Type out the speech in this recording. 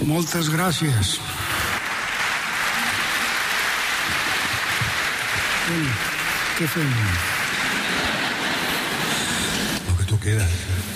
Moltes gràcies. Què fem? Lo que tú quieras.